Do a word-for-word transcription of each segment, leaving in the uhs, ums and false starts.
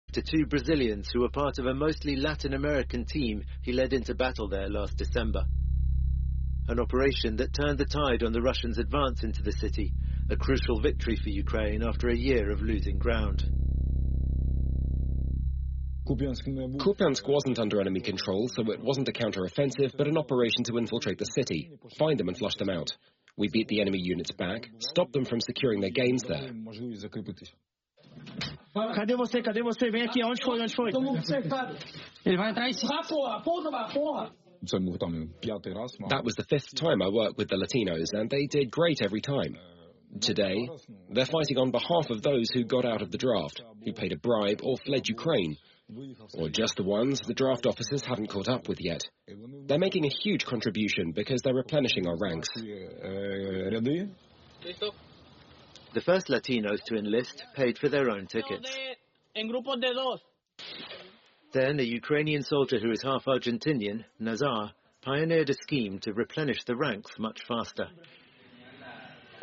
to two Brazilians who were part of a mostly Latin American team he led into battle there last December. An operation that turned the tide on the Russians' advance into the city, a crucial victory for Ukraine after a year of losing ground. Kupiansk wasn't under enemy control, so it wasn't a counter-offensive, but an operation to infiltrate the city, find them and flush them out. We beat the enemy units back, stopped them from securing their gains there. Cadê você? Cadê você? Vem aqui. Onde foi? Onde foi? Ele vai entrar em cima. That was the fifth time I worked with the Latinos, and they did great every time. Today, they're fighting on behalf of those who got out of the draft, who paid a bribe or fled Ukraine, or just the ones the draft officers haven't caught up with yet. They're making a huge contribution because they're replenishing our ranks. The first Latinos to enlist paid for their own tickets. Then a Ukrainian soldier who is half Argentinian, Nazar, pioneered a scheme to replenish the ranks much faster. A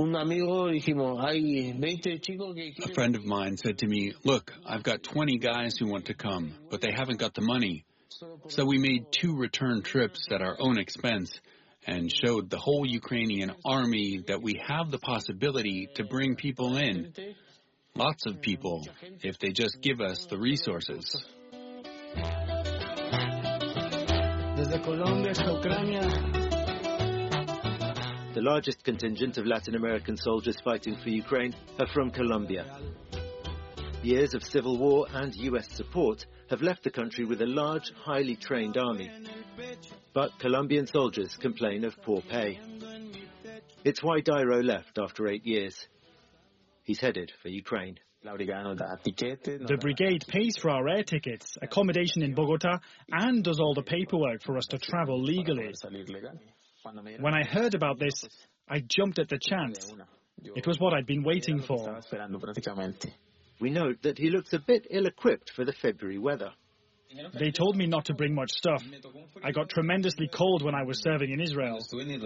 friend of mine said to me, look, I've got twenty guys who want to come, but they haven't got the money. So we made two return trips at our own expense and showed the whole Ukrainian army that we have the possibility to bring people in. Lots of people, if they just give us the resources. The largest contingent of Latin American soldiers fighting for Ukraine are from Colombia. Years of civil war and U S support have left the country with a large, highly trained army. But Colombian soldiers complain of poor pay. It's why Dairo left after eight years. He's headed for Ukraine. The brigade pays for our air tickets, accommodation in Bogota, and does all the paperwork for us to travel legally. When I heard about this, I jumped at the chance. It was what I'd been waiting for. We note that he looks a bit ill-equipped for the February weather. They told me not to bring much stuff. I got tremendously cold when I was serving in Israel.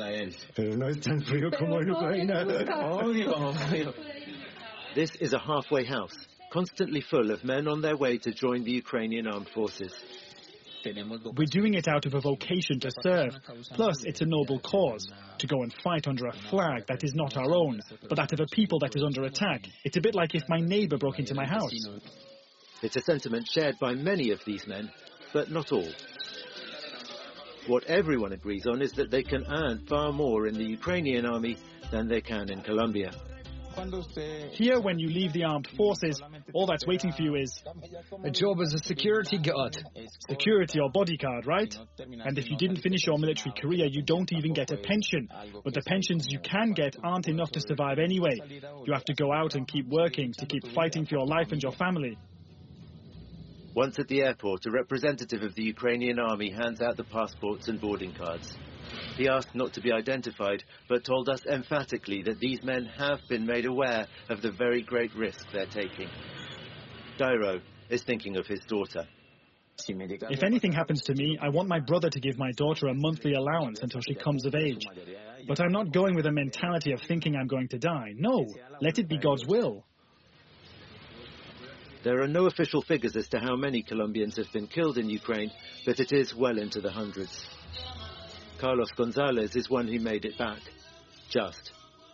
This is a halfway house, constantly full of men on their way to join the Ukrainian armed forces. We're doing it out of a vocation to serve. Plus, it's a noble cause, to go and fight under a flag that is not our own, but that of a people that is under attack. It's a bit like if my neighbor broke into my house. It's a sentiment shared by many of these men, but not all. What everyone agrees on is that they can earn far more in the Ukrainian army than they can in Colombia. Here, when you leave the armed forces, all that's waiting for you is a job as a security guard. Security or bodyguard, right? And if you didn't finish your military career, you don't even get a pension. But the pensions you can get aren't enough to survive anyway. You have to go out and keep working to keep fighting for your life and your family. Once at the airport, a representative of the Ukrainian army hands out the passports and boarding cards. He asked not to be identified, but told us emphatically that these men have been made aware of the very great risk they're taking. Dairo is thinking of his daughter. If anything happens to me, I want my brother to give my daughter a monthly allowance until she comes of age. But I'm not going with a mentality of thinking I'm going to die. No, let it be God's will. There are no official figures as to how many Colombians have been killed in Ukraine, but it is well into the hundreds. Carlos Gonzalez is one who made it back. Just.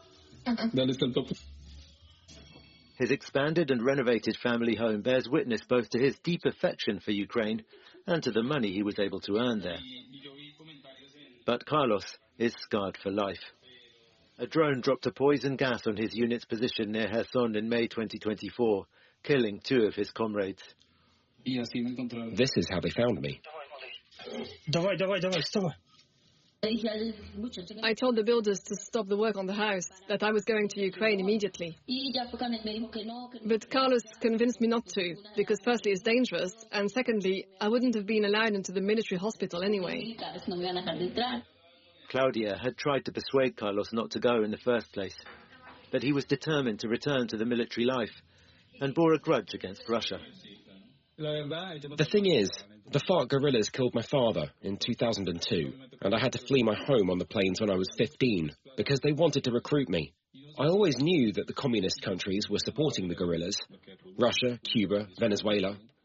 His expanded and renovated family home bears witness both to his deep affection for Ukraine and to the money he was able to earn there. But Carlos is scarred for life. A drone dropped a poison gas on his unit's position near Kherson in May twenty twenty-four, killing two of his comrades. This is how they found me. Давай, давай, давай, вставай. I told the builders to stop the work on the house, that I was going to Ukraine immediately. But Carlos convinced me not to, because firstly it's dangerous, and secondly, I wouldn't have been allowed into the military hospital anyway. Claudia had tried to persuade Carlos not to go in the first place, but he was determined to return to the military life and bore a grudge against Russia. The thing is, the FARC guerrillas killed my father in two thousand two, and I had to flee my home on the plains when I was fifteen, because they wanted to recruit me. I always knew that the communist countries were supporting the guerrillas. Russia, Cuba, Venezuela,